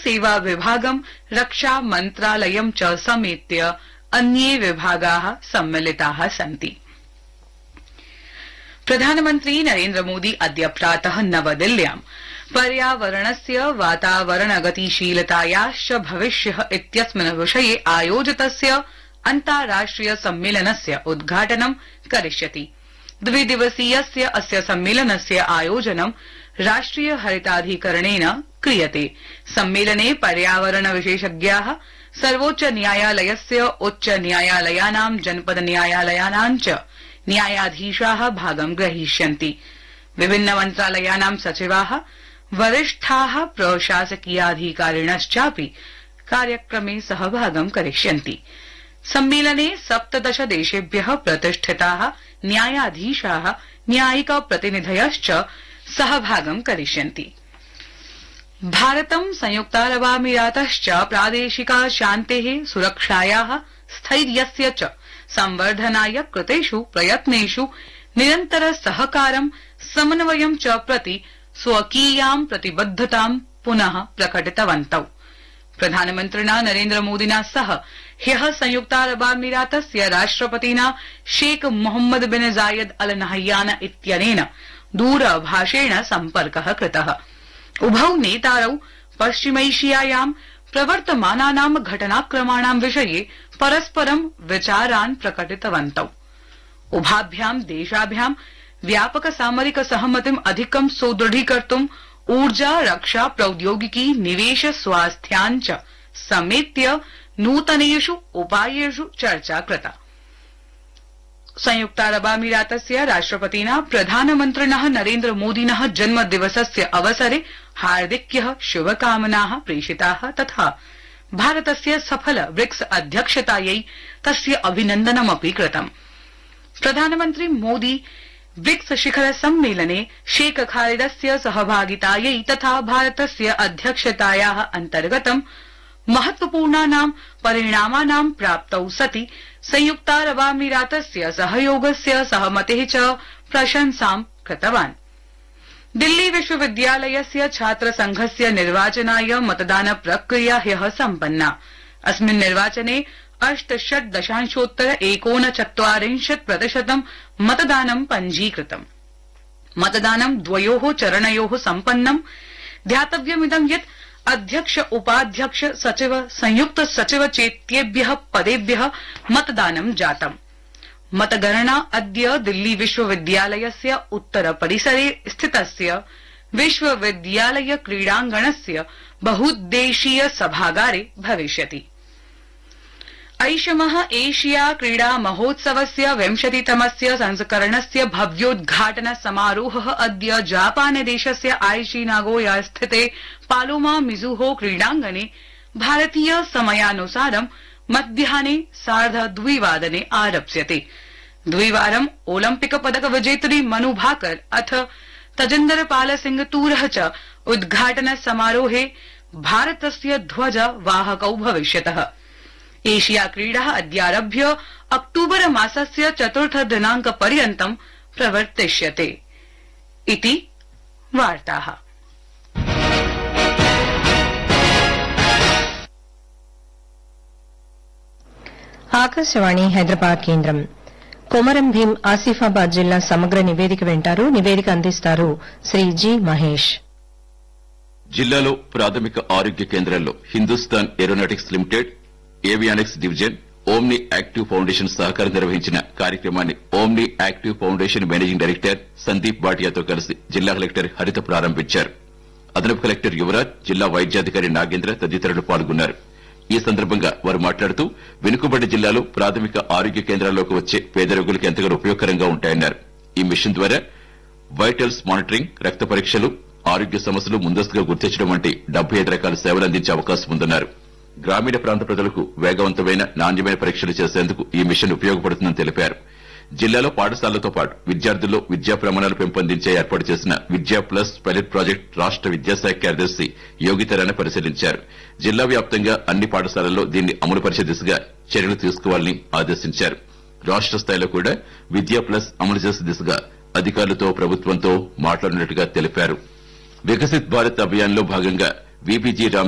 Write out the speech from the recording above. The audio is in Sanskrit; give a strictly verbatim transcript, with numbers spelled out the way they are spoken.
सेवा विभागं रक्षा मन्त्रालयं च समेत्य अन्ये विभागाः सम्मिलिताः सन्ति। प्रधानमन्त्री नरेन्द्र मोदी अद्य प्रातः नवदिल्ल्यां पर्यावरणस्य वातावरणगतिशीलतायाश्च भविष्यः इत्यस्मिन् विषये आयोजितस्य अन्ताराष्ट्रिय सम्मेलनस्य उद्घाटनं करिष्यति। द्विदिवसीयस्य अस्य सम्मेलनस्य आयोजनं राष्ट्रिय हरिताधिकरणेन क्रियते। सम्मेलने पर्यावरण विशेषज्ञाः सर्वोच्च न्यायालयस्य उच्च न्यायालयानां जनपद न्यायालयानां च न्यायाधीशाः भागं ग्रहीष्यन्ति। विभिन्न मन्त्रालयानां सचिवाः वरिष्ठाः प्रशासकीयाधिकारिणश्चापि कार्यक्रमे सहभागं करिष्यन्ति। सम्मेलने सप्तदश देशेभ्यः प्रतिष्ठिताः न्यायाधीशाः न्यायिक प्रतिनिधयश्च सहभागं करिष्यन्ति। भारतं संयुक्तारबामीरातश्च प्रादेशिक शान्तेः सुरक्षायाः स्थैर्यस्य च संवर्धनाय कृतेषु प्रयत्नेषु निरन्तर सहकारं समन्वयं च प्रति स्वकीयां प्रतिबद्धतां पुनः प्रकटितवन्तौ। प्रधानमन्त्रिणा नरेन्द्र मोदिना सह ह्यः संयुक्तारबामीरातस्य राष्ट्रपतिना शेख मोहम्मद बिन जायद अल नहयान इत्यनेन दूरभाषेण सम्पर्कः कृतः। उभौ नेतारौ पश्चिमैशियायां प्रवर्तमानानां घटनाक्रमाणां विषये परस्परं विचारान् प्रकटितवन्तौ। उभाभ्यां देशाभ्यां व्यापक सामरिक सहमतिम् अधिकं सुदृढीकर्तुं ऊर्जा रक्षा प्रौद्योगिकी निवेश स्वास्थ्यान् च समेत्य नूतनेषु उपायेषु चर्चा कृता। संयुक्तारबामीरातस्य राष्ट्रपतिना प्रधानमन्त्रिणः नरेन्द्र मोदिनः जन्मदिवसस्य अवसरे हार्दिक्यः शुभकामनाः प्रेषिताः तथा भारतस्य सफल ब्रिक्स अध्यक्षतायै तस्य अभिनन्दनमपि कृतम्। प्रधानमन्त्री मोदी ब्रिक्स शिखर सम्मेलने शेख खालिदस्य सहभागितायै तथा भारतस्य अध्यक्षतायाः अन्तर्गतं महत्वपूर्णानां परिणामानां प्राप्तौ सति संयुक्तारबामीरातस्य सहयोगस्य सहमतेः च प्रशंसां कृतवान्। दिल्ली विश्वविद्यालयस्य छात्र संघस्य निर्वाचनाय मतदान प्रक्रिया ह्यः सम्पन्ना। अस्मिन् निर्वाचने अष्टषट् दशांशोत्तर एकोनचत्वारिंशत् प्रतिशतं मतदानं पञ्जीकृतम्। मतदानं द्वयोः चरणयोः सम्पन्नम्। ध्यातव्यमिदं यत् अध्यक्ष उपाध्यक्ष सचिव संयुक्त सचिव चेत्येभ्यः पदेभ्यः मतदानं जातम्। मतगणना अद्य दिल्ली विश्वविद्यालयस्य उत्तर परिसरे स्थितस्य विश्वविद्यालय क्रीडाङ्गणस्य बहुद्देशीय सभागारे भविष्यति। ऐषमः एशिया क्रीडा महोत्सवस्य विंशतितमस्य संस्करणस्य भव्योद्घाटन समारोहः अद्य जापानदेशस्य आइची नागोया स्थिते पालोमा मिजुहो क्रीडाङ्गणे भारतीय समयानुसारं मध्याह्ने सार्ध द्विवादने आरप्स्यते। द्विवारं ओलम्पिक पदक विजेत्री मनु भाकर अथ तजिन्दर पाल सिंह तूरः च उद्घाटन समारोहे भारतस्य ध्वज वाहकौ भविष्यतः। एशिया क्रीडाः अद्यारभ्य अक्टूबर मासस्य चतुर्थ दिनांक पर्यन्तं प्रवर्तिष्यते इति वार्ताः। ఆకాశవాణి హైదరాబాద్ కేంద్రం. కొమరం భీం ఆసిఫాబాద్ జిల్లా సమగ్ర నివేదిక వింటారు. నివేదిక అందిస్తారు శ్రీ జి మహేష్. జిల్లాలో ప్రాథమిక ఆరోగ్య కేంద్రాల్లో Hindustan aeronautics limited, avionics division, omni active foundation సహకారం నిర్వహించిన కార్యక్రమాన్ని omni active foundation managing director Sandeep భాటియాతో కలిసి జిల్లా కలెక్టర్ హరిత ప్రారంభించారు. అదనపు కలెక్టర్ యువరాజ్, జిల్లా వైద్యాధికారి నాగేంద్ర తదితరులు పాల్గొన్నారు. ఈ సందర్భంగా వారు మాట్లాడుతూ వెనుకబడ్డ జిల్లాలో ప్రాథమిక ఆరోగ్య కేంద్రాల్లోకి వచ్చే పేద రోగులకు ఎంతగానో ఉపయోగకరంగా ఉంటాయన్నారు. ఈ మిషన్ ద్వారా వైటల్స్ మానిటరింగ్, రక్త పరీక్షలు, ఆరోగ్య సమస్యలు ముందస్తుగా గుర్తించడం వంటి డెబ్బై ఐదు రకాల సేవలు అందించే అవకాశం ఉందన్నారు. గ్రామీణ ప్రాంత ప్రజలకు వేగవంతమైన నాణ్యమైన పరీక్షలు చేసేందుకు ఈ మిషన్ ఉపయోగపడుతుందని తెలిపారు. జిల్లాలో పాఠశాలలతో పాటు విద్యార్థుల్లో విద్యా ప్రమాణాలు పెంపొందించే ఏర్పాటు చేసిన విద్యా ప్లస్ పైలట్ ప్రాజెక్టు రాష్ట విద్యాశాఖ కార్యదర్శి యోగితరాన్ని పరిశీలించారు. జిల్లా వ్యాప్తంగా అన్ని పాఠశాలల్లో దీన్ని అమలు పరిచే దిశగా చర్యలు తీసుకోవాలని ఆదేశించారు. రాష్ట స్థాయిలో కూడా విద్యా ప్లస్ అమలు చేసే దిశగా అధికారులతో ప్రభుత్వంతో మాట్లాడినట్టుగా తెలిపారు. వికసిత్ భారత్ అభియాన్లో భాగంగా వీబీజీ రామ్